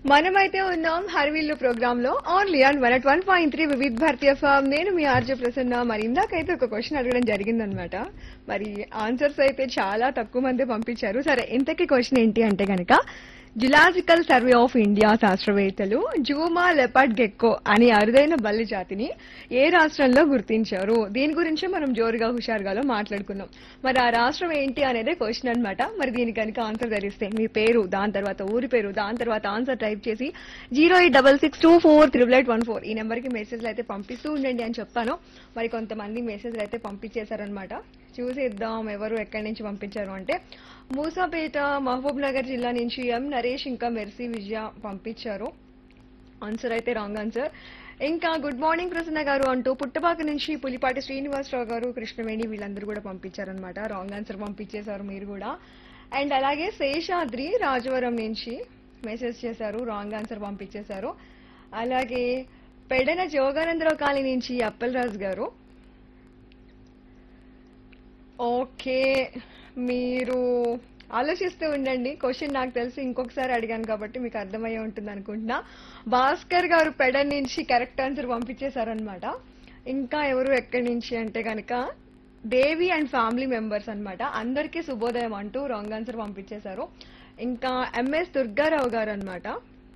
మనమైతే ఉన్నాం హర్విల్లు ప్రోగ్రామ్ లో only on 101.3 Vividh Bharatiya form. నేను మీ ఆర్జే ప్రసన్న. మరి ఇందాకైతే ఒక క్వశ్చన్ అడగడం జరిగిందనమాట. మరి ఆన్సర్స్ అయితే చాలా తక్కువ మంది పంపించారు. సరే, ఇంతకీ క్వశ్చన్ ఏంటి అంటే గనక, జులాజికల్ సర్వే ఆఫ్ ఇండియా శాస్త్రవేత్తలు జూమా లెపర్డ్ గెక్కో అనే అరుదైన బల్లి జాతిని ఏ రాష్ట్రంలో గుర్తించారు? దీని గురించి మనం జోరుగా హుషారుగాలో మాట్లాడుకున్నాం. మరి ఆ రాష్ట్రం ఏంటి అనేదే క్వశ్చన్ అన్నమాట. మరి దీనికి కనుక ఆన్సర్ తెలిస్తే మీ పేరు, దాని తర్వాత ఊరి పేరు, దాని తర్వాత ఆన్సర్ టైప్ చేసి 08662488814 ఈ నెంబర్ కి మెసేజ్లు అయితే పంపిస్తూ ఉండండి అని చెప్పాను. మరి కొంతమంది మెసేజ్లు అయితే పంపించేశారనమాట. చూసేద్దాం ఎవరు ఎక్కడి నుంచి పంపించారు అంటే, మూసాపేట మహబూబ్ నగర్ జిల్లా నుంచి ఎం నరేష్ ఇంకా మెర్సీ విజయ పంపించారు. ఆన్సర్ అయితే రాంగ్ ఆన్సర్. ఇంకా గుడ్ మార్నింగ్ ప్రసన్న గారు అంటూ పుట్టపాక నుంచి పులిపాటి శ్రీనివాసరావు గారు, కృష్ణవేణి వీళ్ళందరూ కూడా పంపించారనమాట. రాంగ్ ఆన్సర్ పంపించేశారు మీరు కూడా. అండ్ అలాగే శేషాద్రి రాజవరం నుంచి మెసేజ్ చేశారు, రాంగ్ ఆన్సర్ పంపించేశారు. అలాగే పెడన జోగానందరావు కాలనీ నుంచి అప్పలరాజు గారు. ఓకే, మీరు ఆలోచిస్తూ ఉండండి. క్వశ్చన్ నాకు తెలిసి ఇంకొకసారి అడిగాను కాబట్టి మీకు అర్థమయ్యే ఉంటుంది అనుకుంటున్నా. భాస్కర్ గారు పెడన్ నుంచి కరెక్ట్ ఆన్సర్ పంపించేశారనమాట. ఇంకా ఎవరు ఎక్కడి నుంచి అంటే కనుక దేవి అండ్ ఫ్యామిలీ మెంబర్స్ అన్నమాట. అందరికీ శుభోదయం అంటూ రాంగ్ ఆన్సర్ పంపించేశారు. ఇంకా ఎంఎస్ దుర్గారావు గారు అన్నమాట.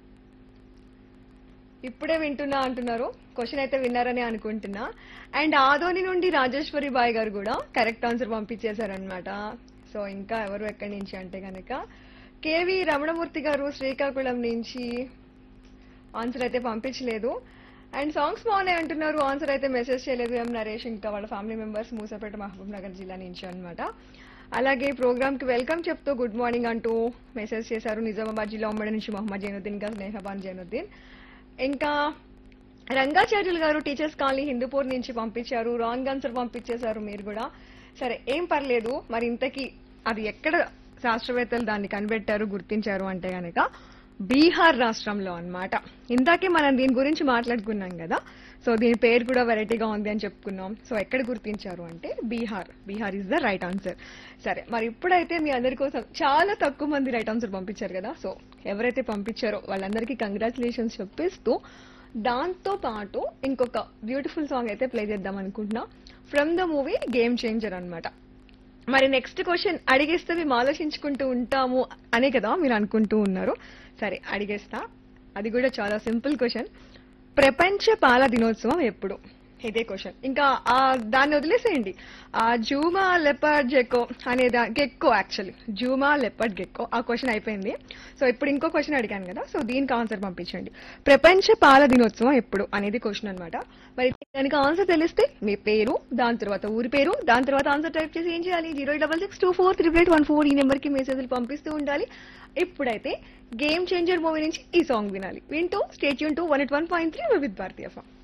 ఇప్పుడే వింటున్నా అంటున్నారు. క్వశ్చన్ అయితే విన్నారని అనుకుంటున్నా. అండ్ ఆదోని నుండి రాజేశ్వరి బాయ్ గారు కూడా కరెక్ట్ ఆన్సర్ పంపించేశారనమాట. సో ఇంకా ఎవరు ఎక్కడి నుంచి అంటే కనుక కేవి రమణమూర్తి గారు శ్రీకాకుళం నుంచి ఆన్సర్ అయితే పంపించలేదు. అండ్ సాంగ్స్ బాగున్నాయి అంటున్నారు. ఆన్సర్ అయితే మెసేజ్ చేయలేదు. ఎం నరేష్ ఇంకా వాళ్ళ ఫ్యామిలీ మెంబర్స్ మూసాపేట మహబూబ్ నగర్ జిల్లా నుంచి అనమాట. అలాగే ప్రోగ్రామ్ కి వెల్కమ్ చెప్తూ గుడ్ మార్నింగ్ అంటూ మెసేజ్ చేశారు నిజామాబాద్ జిల్లా ఉమ్మడి నుంచి మొహమ్మద్ జైనుద్దీన్ ఇంకా స్నేహబాన్ జైనుద్దీన్. ఇంకా రంగాచార్యులు గారు టీచర్స్ కాలనీ హిందూపూర్ నుంచి పంపించారు. రాంగ్ ఆన్సర్ పంపించేశారు మీరు కూడా. సరే, ఏం పర్లేదు. మరి ఇంతకీ అది ఎక్కడ శాస్త్రవేత్తలు దాన్ని కనిపెట్టారు, గుర్తించారు అంటే గనక బీహార్ రాష్ట్రంలో అన్నమాట. ఇందాకే మనం దీని గురించి మాట్లాడుకున్నాం కదా. సో దీని పేరు కూడా వెరైటీగా ఉంది అని చెప్పుకున్నాం. సో ఎక్కడ గుర్తించారు అంటే Bihar. Bihar is the right answer. సరే, మరి ఇప్పుడైతే మీ అందరి కోసం చాలా తక్కువ మంది రైట్ ఆన్సర్ పంపించారు కదా. సో ఎవరైతే పంపించారో వాళ్ళందరికీ కంగ్రాచులేషన్స్ చెప్పిస్తూ దాంతో పాటు ఇంకొక బ్యూటిఫుల్ సాంగ్ అయితే ప్లే చేద్దాం అనుకుంటున్నా. From the movie game changer అన్నమాట. మరి నెక్స్ట్ క్వశ్చన్ అడిగేస్తే మేము ఆలోచించుకుంటూ ఉంటాము అనే కదా మీరు అనుకుంటూ ఉన్నారు. సరే, అడిగేస్తా. అది కూడా చాలా సింపుల్ క్వశ్చన్. ప్రపంచ పాల దినోత్సవం ఎప్పుడు? ఇదే క్వశ్చన్. ఇంకా దాన్ని వదిలేసేయండి. జూమా లెపర్డ్ గెక్కో అనే గెక్కో, యాక్చువల్లీ జూమా లెపర్డ్ గెక్కో ఆ క్వశ్చన్ అయిపోయింది. సో ఇప్పుడు ఇంకో క్వశ్చన్ అడిగాను కదా. సో దీనికి ఆన్సర్ పంపించండి. ప్రపంచ పాల దినోత్సవం ఎప్పుడు అనేది క్వశ్చన్ అనమాట. మరి దానికి ఆన్సర్ తెలిస్తే మీ పేరు, దాని తర్వాత ఊరి పేరు, దాని తర్వాత ఆన్సర్ టైప్ చేసి ఏం చేయాలి? 08662488814 ఈ నెంబర్ కి మెసేజ్లు పంపిస్తూ ఉండాలి. ఇప్పుడైతే గేమ్ చేంజర్ మూవీ నుంచి ఈ సాంగ్ వినాలి. వింటూ stay tune to 101.3 Vividh Bharatiya form.